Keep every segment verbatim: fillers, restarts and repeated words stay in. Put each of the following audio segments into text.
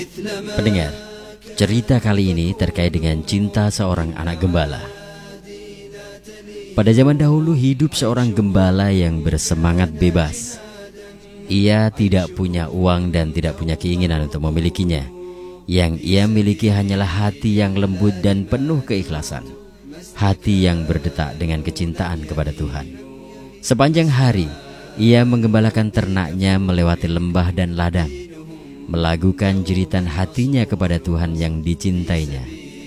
Pendengar, cerita kali ini terkait dengan cinta seorang anak gembala. Pada zaman dahulu hidup seorang gembala yang bersemangat bebas. Ia tidak punya uang dan tidak punya keinginan untuk memilikinya. Yang ia miliki hanyalah hati yang lembut dan penuh keikhlasan. Hati yang berdetak dengan kecintaan kepada Tuhan. Sepanjang hari, ia menggembalakan ternaknya melewati lembah dan ladang, melakukan jeritan hatinya kepada Tuhan yang dicintainya.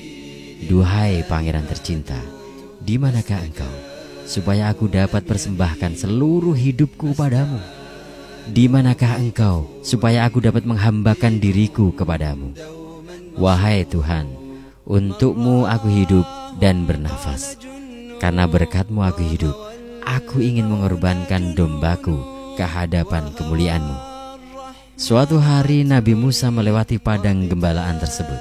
Duhai pangeran tercinta, di manakah engkau, supaya aku dapat persembahkan seluruh hidupku padamu? Di manakah engkau, supaya aku dapat menghambakan diriku kepadamu? Wahai Tuhan, untukmu aku hidup dan bernafas. Karena berkat-Mu aku hidup, aku ingin mengorbankan dombaku ke hadapan kemuliaan-Mu. Suatu hari Nabi Musa melewati padang gembalaan tersebut.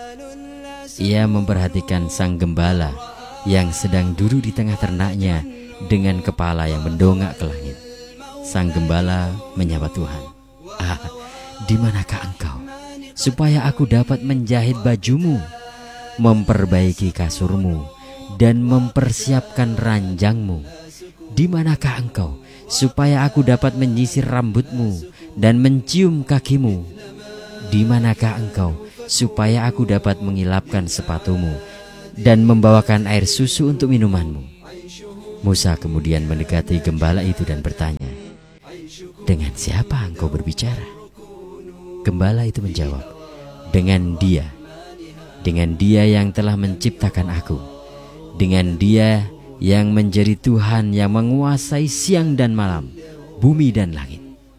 Ia memperhatikan sang gembala yang sedang duduk di tengah ternaknya dengan kepala yang mendongak ke langit. Sang gembala menyapa Tuhan. Ah, di manakah engkau, supaya aku dapat menjahit bajumu, memperbaiki kasurmu, dan mempersiapkan ranjangmu? Di manakah engkau, supaya aku dapat menyisir rambutmu dan mencium kakimu? Di manakah engkau, supaya aku dapat mengilapkan sepatumu dan membawakan air susu untuk minumanmu? Musa kemudian mendekati gembala itu dan bertanya, dengan siapa engkau berbicara? Gembala itu menjawab, dengan Dia, dengan Dia yang telah menciptakan aku, dengan Dia yang menjadi Tuhan yang menguasai siang dan malam, bumi dan langit.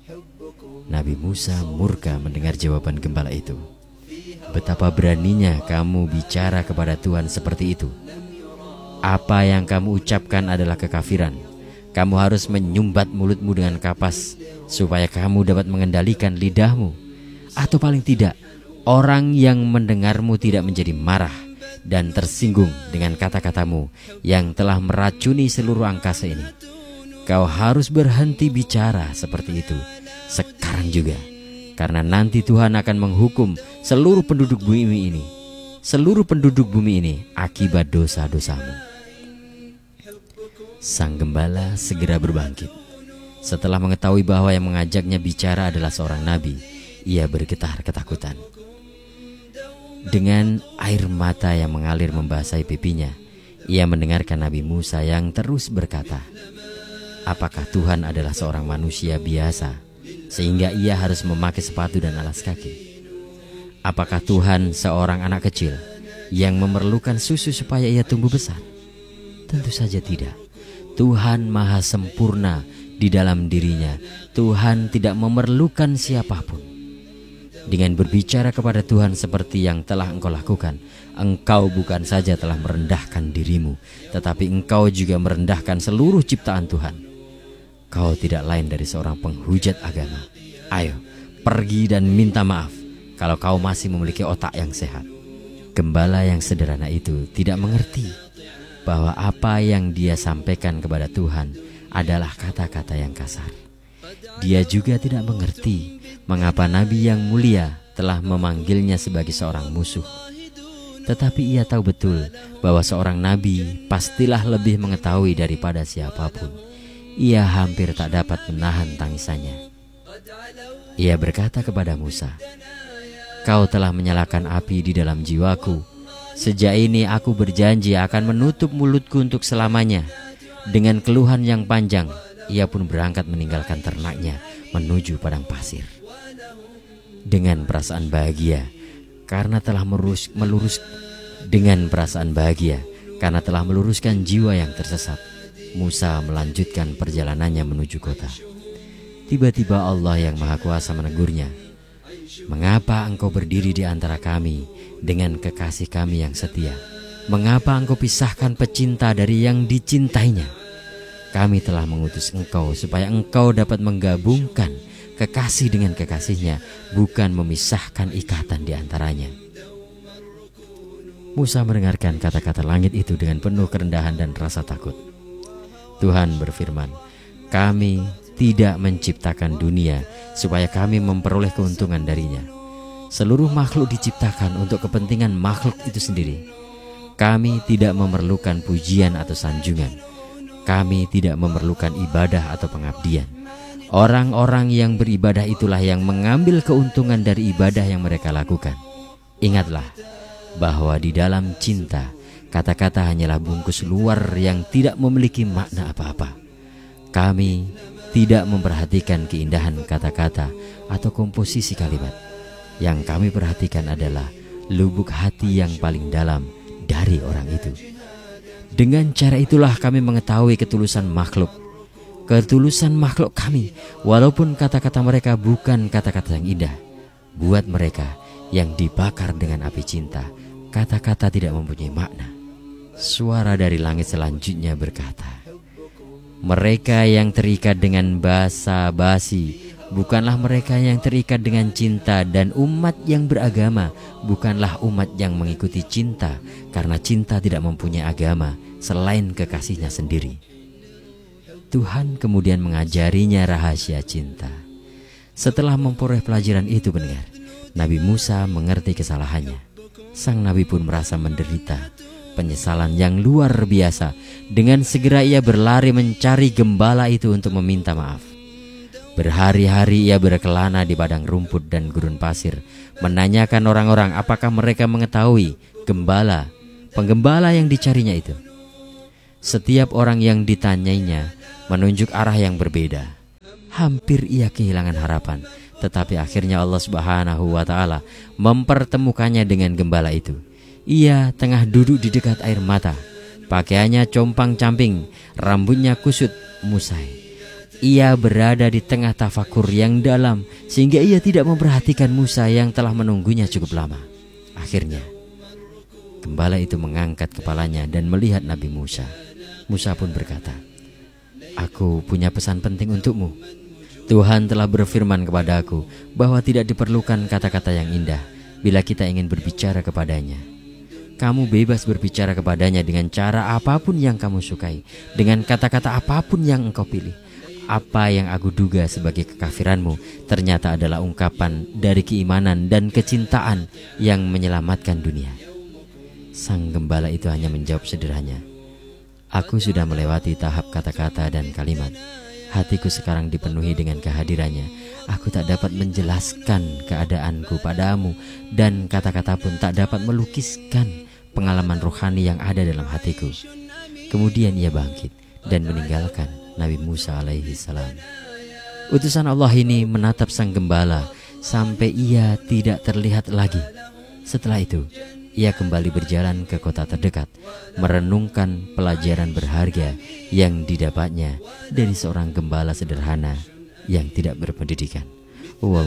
Nabi Musa murka mendengar jawaban gembala itu. Betapa beraninya kamu bicara kepada Tuhan seperti itu. Apa yang kamu ucapkan adalah kekafiran. Kamu harus menyumbat mulutmu dengan kapas, supaya kamu dapat mengendalikan lidahmu. Atau paling tidak, orang yang mendengarmu tidak menjadi marah dan tersinggung dengan kata-katamu yang telah meracuni seluruh angkasa ini. Kau harus berhenti bicara seperti itu sekarang juga, karena nanti Tuhan akan menghukum seluruh penduduk bumi ini, seluruh penduduk bumi ini akibat dosa-dosamu. Sang gembala segera berbangkit. Setelah mengetahui bahwa yang mengajaknya bicara adalah seorang nabi, ia bergetar ketakutan. Dengan air mata yang mengalir membasahi pipinya, ia mendengarkan Nabi Musa yang terus berkata, apakah Tuhan adalah seorang manusia biasa sehingga ia harus memakai sepatu dan alas kaki? Apakah Tuhan seorang anak kecil yang memerlukan susu supaya ia tumbuh besar? Tentu saja tidak. Tuhan maha sempurna di dalam dirinya. Tuhan tidak memerlukan siapapun. Dengan berbicara kepada Tuhan seperti yang telah engkau lakukan, engkau bukan saja telah merendahkan dirimu, tetapi engkau juga merendahkan seluruh ciptaan Tuhan. Kau tidak lain dari seorang penghujat agama. Ayo, pergi dan minta maaf kalau kau masih memiliki otak yang sehat. Gembala yang sederhana itu tidak mengerti bahwa apa yang dia sampaikan kepada Tuhan adalah kata-kata yang kasar. Dia juga tidak mengerti mengapa Nabi yang mulia telah memanggilnya sebagai seorang musuh. Tetapi ia tahu betul bahwa seorang nabi pastilah lebih mengetahui daripada siapapun. Ia hampir tak dapat menahan tangisannya. Ia berkata kepada Musa, kau telah menyalakan api di dalam jiwaku. Sejak ini aku berjanji akan menutup mulutku untuk selamanya. Dengan keluhan yang panjang, ia pun berangkat meninggalkan ternaknya menuju padang pasir. Dengan perasaan bahagia karena telah merus, melurus dengan perasaan bahagia karena telah meluruskan jiwa yang tersesat, Musa melanjutkan perjalanannya menuju kota. Tiba-tiba Allah yang Maha Kuasa menegurnya, mengapa engkau berdiri di antara kami dengan kekasih kami yang setia? Mengapa engkau pisahkan pecinta dari yang dicintainya? Kami telah mengutus engkau supaya engkau dapat menggabungkan kekasih dengan kekasihnya, bukan memisahkan ikatan di antaranya. Musa mendengarkan kata-kata langit itu dengan penuh kerendahan dan rasa takut. Tuhan berfirman, kami tidak menciptakan dunia supaya kami memperoleh keuntungan darinya. Seluruh makhluk diciptakan untuk kepentingan makhluk itu sendiri. Kami tidak memerlukan pujian atau sanjungan. Kami tidak memerlukan ibadah atau pengabdian. Orang-orang yang beribadah itulah yang mengambil keuntungan dari ibadah yang mereka lakukan. Ingatlah bahwa di dalam cinta, kata-kata hanyalah bungkus luar yang tidak memiliki makna apa-apa. Kami tidak memperhatikan keindahan kata-kata atau komposisi kalimat. Yang kami perhatikan adalah lubuk hati yang paling dalam dari orang itu. Dengan cara itulah kami mengetahui ketulusan makhluk. Ketulusan makhluk kami, walaupun kata-kata mereka bukan kata-kata yang indah. Buat mereka yang dibakar dengan api cinta, kata-kata tidak mempunyai makna. Suara dari langit selanjutnya berkata, mereka yang terikat dengan basa-basi bukanlah mereka yang terikat dengan cinta, dan umat yang beragama bukanlah umat yang mengikuti cinta, karena cinta tidak mempunyai agama selain kekasihnya sendiri. Tuhan kemudian mengajarinya rahasia cinta. Setelah memperoleh pelajaran itu pendengar, Nabi Musa mengerti kesalahannya. Sang Nabi pun merasa menderita penyesalan yang luar biasa. Dengan segera ia berlari mencari gembala itu untuk meminta maaf. Berhari-hari ia berkelana di padang rumput dan gurun pasir, menanyakan orang-orang apakah mereka mengetahui gembala, penggembala yang dicarinya itu. Setiap orang yang ditanyainya menunjuk arah yang berbeda. Hampir ia kehilangan harapan, tetapi akhirnya Allah Subhanahu wa Ta'ala mempertemukannya dengan gembala itu. Ia tengah duduk di dekat air mata, pakaiannya compang-camping, rambutnya kusut musai. Ia berada di tengah tafakur yang dalam, sehingga ia tidak memperhatikan Musa yang telah menunggunya cukup lama. Akhirnya gembala itu mengangkat kepalanya dan melihat Nabi Musa. Musa pun berkata, aku punya pesan penting untukmu. Tuhan telah berfirman kepada aku bahwa tidak diperlukan kata-kata yang indah bila kita ingin berbicara kepadanya. Kamu bebas berbicara kepadanya dengan cara apapun yang kamu sukai, dengan kata-kata apapun yang engkau pilih. Apa yang aku duga sebagai kekafiranmu ternyata adalah ungkapan dari keimanan dan kecintaan yang menyelamatkan dunia. Sang gembala itu hanya menjawab sederhana, aku sudah melewati tahap kata-kata dan kalimat. Hatiku sekarang dipenuhi dengan kehadirannya. Aku tak dapat menjelaskan keadaanku padamu, dan kata-kata pun tak dapat melukiskan pengalaman rohani yang ada dalam hatiku. Kemudian ia bangkit dan meninggalkan Nabi Musa alaihi salam. Utusan Allah ini menatap sang gembala sampai ia tidak terlihat lagi. Setelah itu ia kembali berjalan ke kota terdekat, merenungkan pelajaran berharga yang didapatnya dari seorang gembala sederhana yang tidak berpendidikan.